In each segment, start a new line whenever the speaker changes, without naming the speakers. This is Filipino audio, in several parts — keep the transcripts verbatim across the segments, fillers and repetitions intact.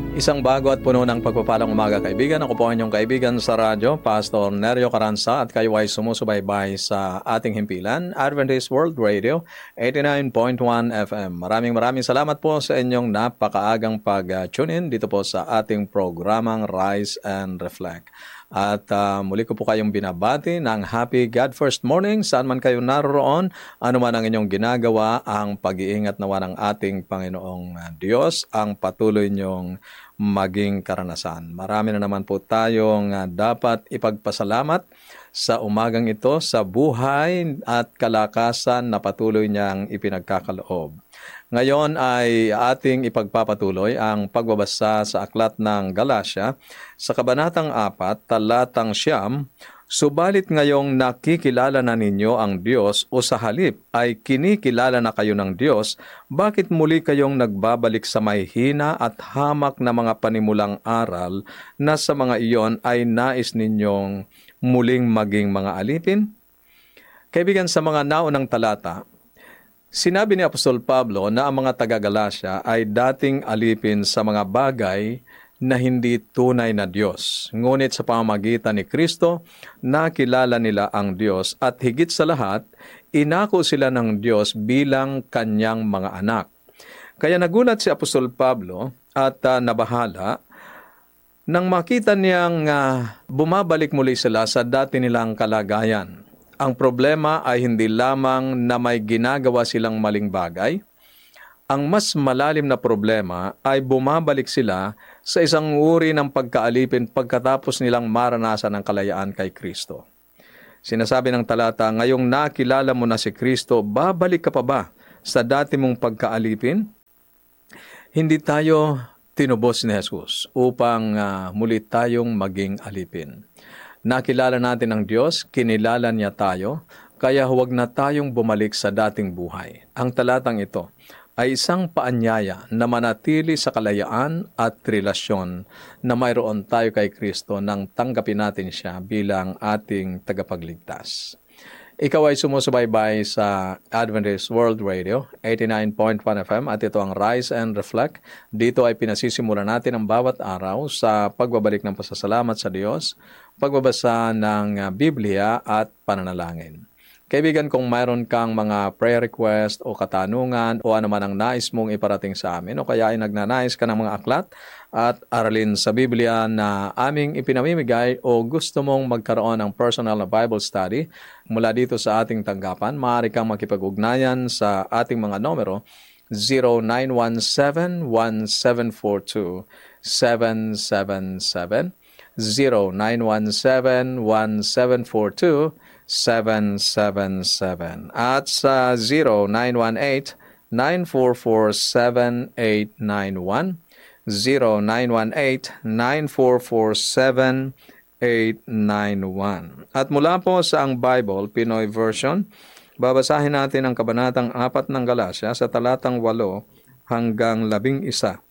Isang bago at puno ng pagpapalang umaga, kaibigan. Ako po ang inyong kaibigan sa radyo, Pastor Nerio Caranza, at kayo ay sumusubaybay sa ating himpilan, Adventist World Radio, eighty-nine point one F M. Maraming maraming salamat po sa inyong napakaagang pag-tune in dito po sa ating programang Rise and Reflect. At uh, muli ko po kayong binabati ng Happy God First Morning, saan man kayo naroon, ano man ang inyong ginagawa, ang pag-iingat nawa ng ating Panginoong Diyos, ang patuloy niyong maging karanasan. Marami na naman po tayong uh, dapat ipagpasalamat sa umagang ito sa buhay at kalakasan na patuloy niyang ipinagkakaloob. Ngayon ay ating ipagpapatuloy ang pagbabasa sa aklat ng Galatia sa kabanatang apat, talatang siyam. Subalit ngayong nakikilala na ninyo ang Diyos o sa halip ay kinikilala na kayo ng Diyos, bakit muli kayong nagbabalik sa may hina at hamak na mga panimulang aral na sa mga iyon ay nais ninyong muling maging mga alipin? Kaibigan, sa mga naunang talata, sinabi ni Apostol Pablo na ang mga taga-Galacia ay dating alipin sa mga bagay na hindi tunay na Diyos. Ngunit sa pamamagitan ni Kristo, nakilala nila ang Diyos at higit sa lahat, inako sila ng Diyos bilang kanyang mga anak. Kaya nagulat si Apostol Pablo at uh, nabahala nang makita niyang uh, bumabalik muli sila sa dati nilang kalagayan. Ang problema ay hindi lamang na may ginagawa silang maling bagay. Ang mas malalim na problema ay bumabalik sila sa isang uri ng pagkaalipin pagkatapos nilang maranasan ang kalayaan kay Kristo. Sinasabi ng talata, ngayong nakilala mo na si Kristo, babalik ka pa ba sa dati mong pagkaalipin? Hindi tayo tinubos ni Jesus upang uh, muli tayong maging alipin. Nakilala natin ang Diyos, kinilala niya tayo, kaya huwag na tayong bumalik sa dating buhay. Ang talatang ito ay isang paanyaya na manatili sa kalayaan at relasyon na mayroon tayo kay Kristo nang tanggapin natin siya bilang ating tagapagligtas. Ikaw ay sumusubaybay sa Adventist World Radio, eighty-nine point one F M, at ito ang Rise and Reflect. Dito ay pinasisimulan natin ang bawat araw sa pagbabalik ng pasasalamat sa Diyos, pagbabasa ng Biblia at pananalangin. Kaibigan, kung mayroon kang mga prayer request o katanungan o anuman ang nais mong iparating sa amin o kaya ay nagnanais ka ng mga aklat at aralin sa Biblia na aming ipinamimigay o gusto mong magkaroon ng personal na Bible study mula dito sa ating tanggapan, maaari kang makipag-ugnayan sa ating mga numero zero nine one seven one seven four two seven seven seven, zero nine one seven one seven four two seven seven seven, at sa zero nine one eight nine four four seven eight nine one, zero nine one eight nine four four seven eight nine one. At mula po sa ang Bible, Pinoy Version, babasahin natin ang kabanatang apat ng Galacia sa talatang walo hanggang labing isa.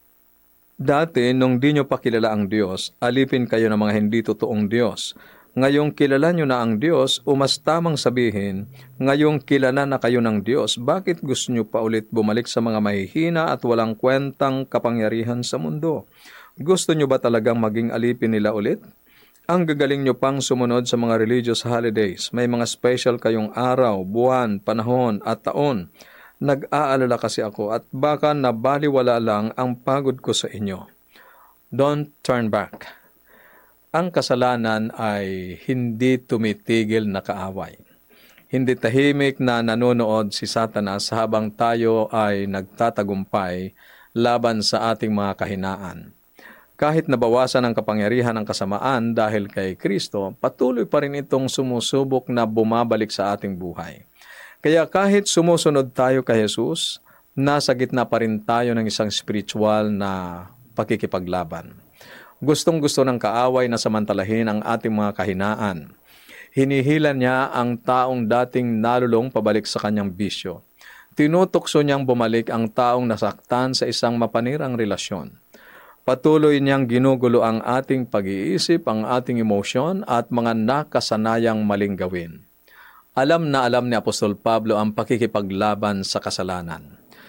Dati, nung di nyo pa kilala ang Diyos, alipin kayo ng mga hindi totoong Diyos. Ngayong kilala nyo na ang Diyos, o mas tamang sabihin, ngayong kilala na kayo ng Diyos, bakit gusto nyo pa ulit bumalik sa mga mahihina at walang kwentang kapangyarihan sa mundo? Gusto nyo ba talagang maging alipin nila ulit? Ang gagaling nyo pang sumunod sa mga religious holidays. May mga special kayong araw, buwan, panahon at taon. Nag-aalala kasi ako at baka nabaliwala lang ang pagod ko sa inyo. Don't turn back. Ang kasalanan ay hindi tumitigil na kaaway. Hindi tahimik na nanonood si Satanas habang tayo ay nagtatagumpay laban sa ating mga kahinaan. Kahit nabawasan ang kapangyarihan ng kasamaan dahil kay Kristo, patuloy pa rin itong sumusubok na bumabalik sa ating buhay. Kaya kahit sumusunod tayo kay Jesus, nasa gitna pa rin tayo ng isang spiritual na pakikipaglaban. Gustong-gusto ng kaaway na samantalahin ang ating mga kahinaan. Hinihila niya ang taong dating nalulong pabalik sa kanyang bisyo. Tinutokso niyang bumalik ang taong nasaktan sa isang mapanirang relasyon. Patuloy niyang ginugulo ang ating pag-iisip, ang ating emosyon at mga nakasanayang maling gawin. Alam na alam ni Apostol Pablo ang pakikipaglaban sa kasalanan.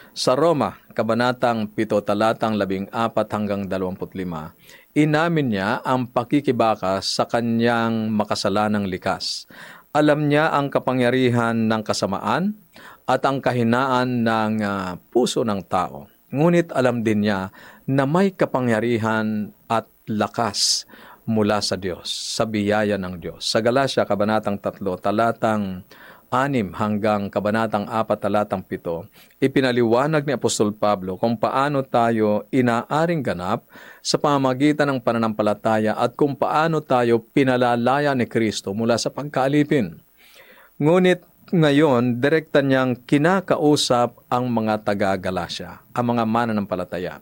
Sa Roma, Kabanatang pito, talatang labing apat hanggang dalawamput lima, inamin niya ang pakikibaka sa kanyang makasalanang likas. Alam niya ang kapangyarihan ng kasamaan at ang kahinaan ng ah, puso ng tao. Ngunit alam din niya na may kapangyarihan at lakas mula sa Diyos, sa biyaya ng Diyos. Sa Galatia, Kabanatang tatlo, talatang anim hanggang Kabanatang apat, talatang pito, ipinaliwanag ni Apostol Pablo kung paano tayo inaaring ganap sa pamamagitan ng pananampalataya at kung paano tayo pinalalaya ni Kristo mula sa pagkaalipin. Ngunit ngayon, direkta niyang kinakausap ang mga taga-Galacia, ang mga mananampalataya.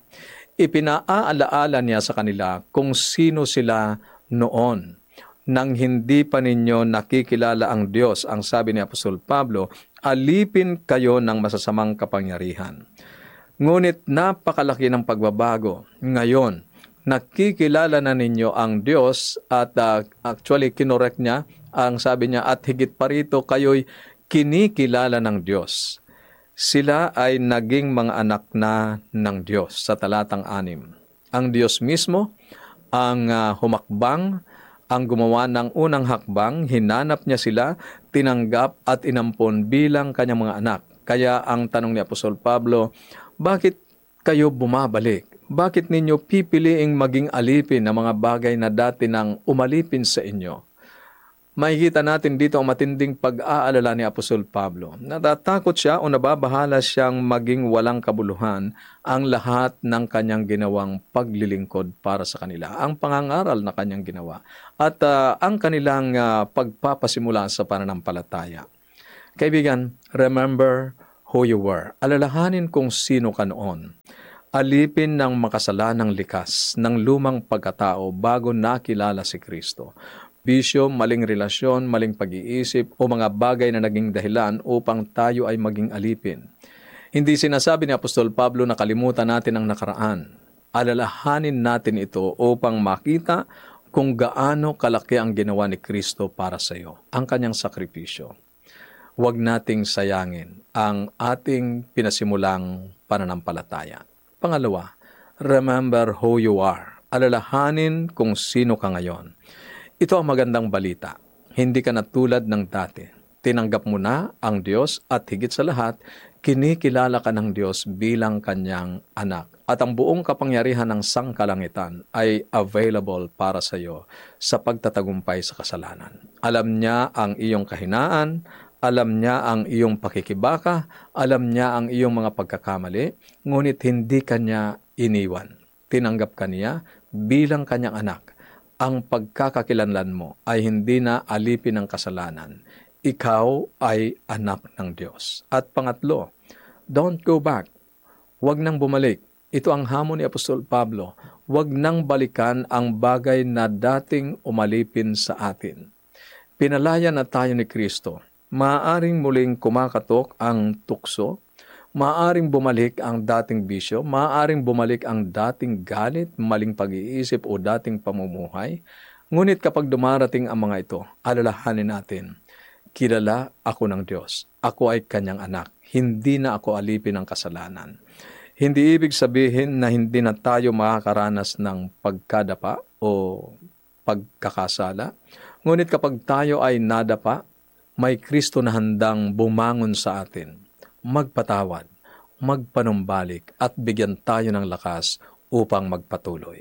Ipinaaalaala niya sa kanila kung sino sila noon nang hindi pa ninyo nakikilala ang Diyos. Ang sabi ni Apostol Pablo, alipin kayo ng masasamang kapangyarihan. Ngunit napakalaki ng pagbabago. Ngayon, nakikilala na ninyo ang Diyos at uh, actually kinorek niya, ang sabi niya, at higit pa rito kayo'y kinikilala ng Diyos. Sila ay naging mga anak na ng Diyos sa talatang anim. Ang Diyos mismo ang uh, humakbang, ang gumawa ng unang hakbang, hinanap niya sila, tinanggap at inampon bilang kanyang mga anak. Kaya ang tanong ni Apostol Pablo, bakit kayo bumabalik? Bakit ninyo pipiliing maging alipin ng mga bagay na dati nang umalipin sa inyo? Makikita natin dito ang matinding pag-aalala ni Apostol Pablo. Natatakot siya o nababahala siyang maging walang kabuluhan ang lahat ng kanyang ginawang paglilingkod para sa kanila, ang pangangaral na kanyang ginawa, at uh, ang kanilang uh, pagpapasimula sa pananampalataya. Kaibigan, remember who you were. Alalahanin kung sino ka noon. Alipin ng makasalanang likas ng lumang pagkatao bago nakilala si Kristo. Bisyo, maling relasyon, maling pag-iisip o mga bagay na naging dahilan upang tayo ay maging alipin. Hindi sinasabi ni Apostol Pablo na kalimutan natin ang nakaraan. Alalahanin natin ito upang makita kung gaano kalaki ang ginawa ni Kristo para sa iyo, ang kanyang sakripisyo. Huwag nating sayangin ang ating pinasimulang pananampalataya. Pangalawa, remember who you are. Alalahanin kung sino ka ngayon. Ito ang magandang balita. Hindi ka na tulad ng dati. Tinanggap mo na ang Diyos at higit sa lahat, kinikilala ka ng Diyos bilang kanyang anak. At ang buong kapangyarihan ng sangkalangitan ay available para sa iyo sa pagtatagumpay sa kasalanan. Alam niya ang iyong kahinaan, alam niya ang iyong pakikibaka, alam niya ang iyong mga pagkakamali, ngunit hindi kanya iniwan. Tinanggap ka niya bilang kanyang anak. Ang pagkakakilanlan mo ay hindi na alipin ng kasalanan. Ikaw ay anak ng Diyos. At pangatlo, don't go back. Huwag nang bumalik. Ito ang hamon ni Apostol Pablo. Huwag nang balikan ang bagay na dating umalipin sa atin. Pinalaya na tayo ni Kristo. Maaaring muling kumakatok ang tukso. Maaaring bumalik ang dating bisyo, maaaring bumalik ang dating galit, maling pag-iisip o dating pamumuhay. Ngunit kapag dumarating ang mga ito, alalahanin natin, kilala ako ng Diyos. Ako ay kanyang anak. Hindi na ako alipin ng kasalanan. Hindi ibig sabihin na hindi na tayo makakaranas ng pagkadapa o pagkakasala. Ngunit kapag tayo ay nadapa, may Kristo na handang bumangon sa atin, magpatawad, magpanumbalik at bigyan tayo ng lakas upang magpatuloy.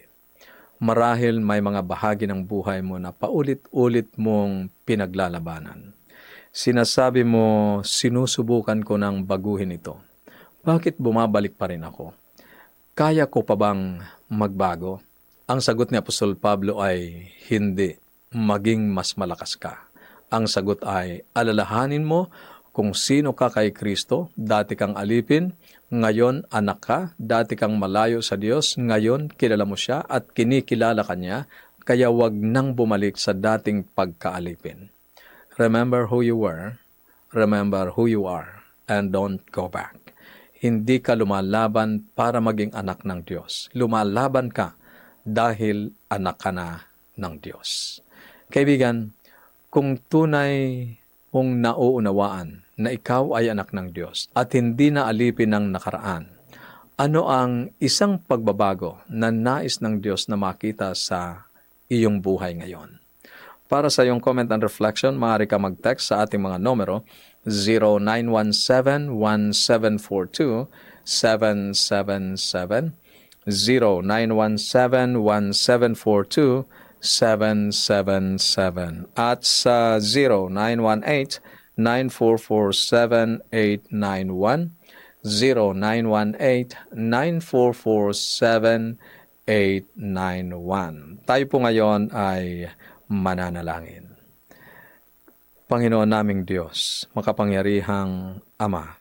Marahil may mga bahagi ng buhay mo na paulit-ulit mong pinaglalabanan. Sinasabi mo, sinusubukan ko ng baguhin ito. Bakit bumabalik pa rin ako? Kaya ko pa bang magbago? Ang sagot ni Apostol Pablo ay hindi, maging mas malakas ka. Ang sagot ay alalahanin mo kung sino ka kay Kristo, dati kang alipin, ngayon anak ka, dati kang malayo sa Diyos, ngayon kilala mo siya at kinikilala ka niya, kaya wag nang bumalik sa dating pagkaalipin. Remember who you were, remember who you are, and don't go back. Hindi ka lumalaban para maging anak ng Diyos. Lumalaban ka dahil anak ka na ng Diyos. Kaibigan, kung tunay mong nauunawaan na ikaw ay anak ng Diyos at hindi na alipin ng nakaraan, ano ang isang pagbabago na nais ng Diyos na makita sa iyong buhay ngayon? Para sa iyong comment and reflection, maaari ka mag-text sa ating mga numero zero nine one seven, one seven four two, seven seven seven, zero nine one seven, one seven four two, seven seven seven at sa zero nine one eight, nine four four seven, eight nine one, zero nine one eight, nine four four seven, eight nine one. Tayo po ngayon ay mananalangin. Panginoon naming Diyos, makapangyarihang Ama,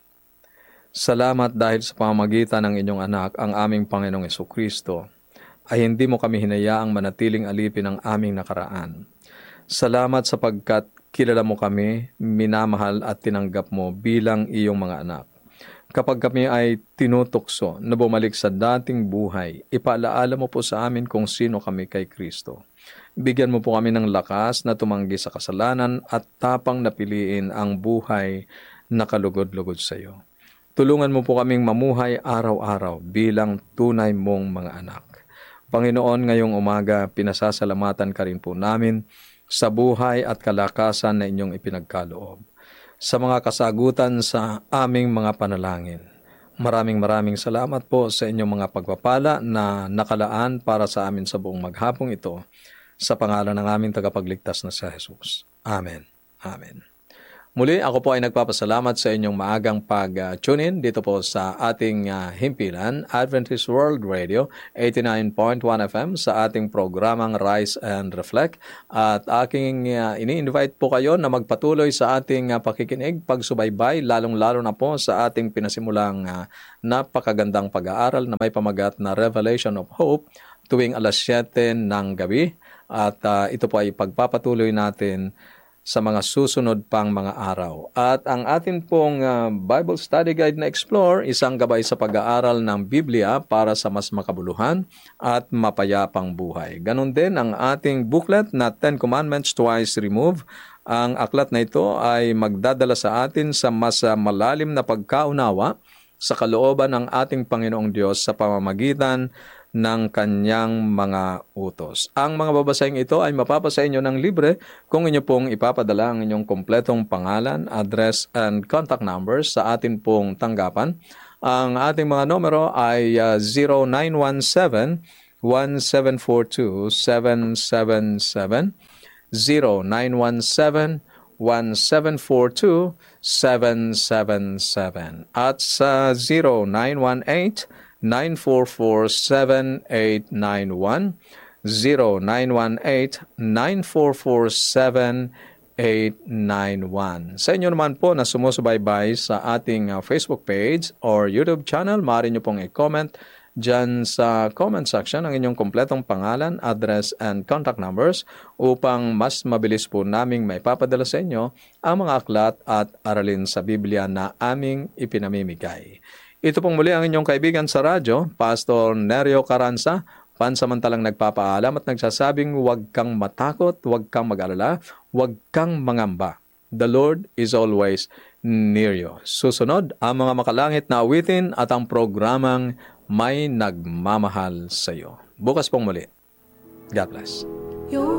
salamat dahil sa pamamagitan ng inyong anak, ang aming Panginoong Jesucristo, ay hindi mo kami hinayaang manatiling alipin ang aming nakaraan. Salamat sapagkat kilala mo kami, minamahal at tinanggap mo bilang iyong mga anak. Kapag kami ay tinutukso na bumalik sa dating buhay, ipaalaala mo po sa amin kung sino kami kay Kristo. Bigyan mo po kami ng lakas na tumanggi sa kasalanan at tapang na piliin ang buhay na kalugod-lugod sa iyo. Tulungan mo po kaming mamuhay araw-araw bilang tunay mong mga anak. Panginoon, ngayong umaga, pinasasalamatan ka rin po namin sa buhay at kalakasan na inyong ipinagkaloob. Sa mga kasagutan sa aming mga panalangin. Maraming maraming salamat po sa inyong mga pagpapala na nakalaan para sa amin sa buong maghapong ito. Sa pangalan ng aming tagapagligtas na sa Jesus. Amen. Amen. Muli, ako po ay nagpapasalamat sa inyong maagang pag-tune in dito po sa ating uh, himpilan, Adventist World Radio, eighty-nine point one F M sa ating programang Rise and Reflect. At aking uh, ini-invite po kayo na magpatuloy sa ating uh, pakikinig, pagsubaybay, lalong-lalo na po sa ating pinasimulang uh, napakagandang pag-aaral na may pamagat na Revelation of Hope tuwing alas siyete ng gabi. At uh, ito po ay pagpapatuloy natin sa mga susunod pang mga araw. At ang atin pong uh, Bible Study Guide na Explore, isang gabay sa pag-aaral ng Biblia para sa mas makabuluhan at mapayapang buhay. Ganon din ang ating booklet na Ten Commandments Twice Remove. Ang aklat na ito ay magdadala sa atin sa mas uh, malalim na pagkaunawa sa kalooban ng ating Panginoong Diyos sa pamamagitan ng kanyang mga utos. Ang mga babasahin ito ay mapapasa inyo ng libre kung inyo pong ipapadala ang inyong kompletong pangalan, address, and contact numbers sa atin pong tanggapan. Ang ating mga numero ay uh, zero nine one seven, one seven four two, seven seven seven, zero nine one seven, one seven four two, seven seven seven at sa zero nine one eight, nine four four seven, eight nine one, zero nine one eight, nine four four seven, eight nine one. Sa inyo naman po na sumusubaybay sa ating uh, Facebook page or YouTube channel, maaari nyo pong i-comment dyan sa comment section ang inyong kompletong pangalan, address, and contact numbers upang mas mabilis po naming maipapadala sa inyo ang mga aklat at aralin sa Biblia na aming ipinamimigay. Ito pong muli ang inyong kaibigan sa radyo, Pastor Nerio Caranza, pansamantalang nagpapaalam at nagsasabing huwag kang matakot, huwag kang mag-alala, huwag kang mangamba. The Lord is always near you. Susunod ang mga makalangit na awitin at ang programang May Nagmamahal sa iyo. Bukas pong muli. God bless.